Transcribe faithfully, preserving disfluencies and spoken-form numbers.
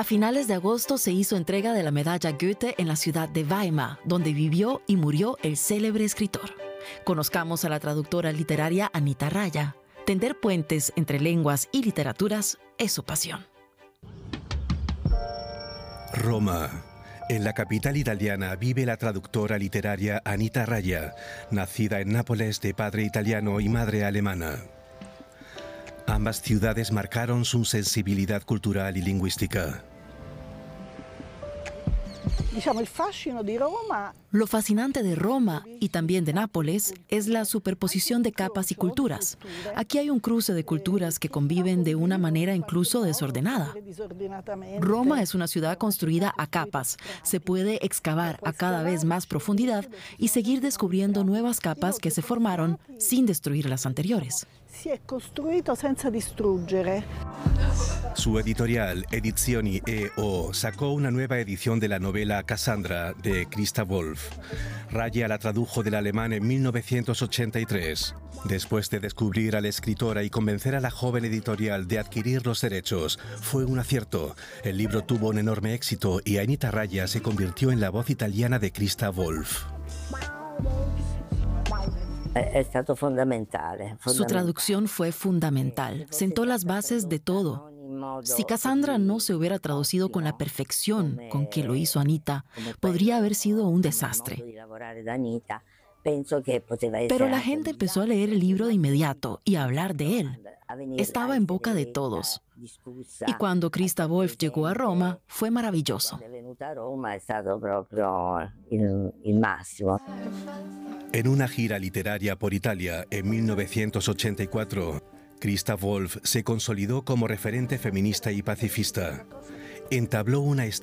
A finales de agosto se hizo entrega de la medalla Goethe en la ciudad de Weimar, donde vivió y murió el célebre escritor. Conozcamos a la traductora literaria Anita Raya. Tender puentes entre lenguas y literaturas es su pasión. Roma. En la capital italiana vive la traductora literaria Anita Raya, nacida en Nápoles de padre italiano y madre alemana. Ambas ciudades marcaron su sensibilidad cultural y lingüística. Lo fascinante de Roma y también de Nápoles es la superposición de capas y culturas. Aquí hay un cruce de culturas que conviven de una manera incluso desordenada. Roma es una ciudad construida a capas. Se puede excavar a cada vez más profundidad y seguir descubriendo nuevas capas que se formaron sin destruir las anteriores. Su editorial, Edizioni E O, sacó una nueva edición de la novela Cassandra, de Christa Wolf. Raya la tradujo del alemán en mil novecientos ochenta y tres. Después de descubrir a la escritora y convencer a la joven editorial de adquirir los derechos, fue un acierto. El libro tuvo un enorme éxito y Anita Raya se convirtió en la voz italiana de Christa Wolf. Es fundamental. Su traducción fue fundamental. Sentó las bases de todo. Si Cassandra no se hubiera traducido con la perfección con que lo hizo Anita, podría haber sido un desastre. Pero la gente empezó a leer el libro de inmediato y a hablar de él. Estaba en boca de todos. Y cuando Christa Wolf llegó a Roma, fue maravilloso. En una gira literaria por Italia en mil novecientos ochenta y cuatro, Christa Wolf se consolidó como referente feminista y pacifista. Entabló una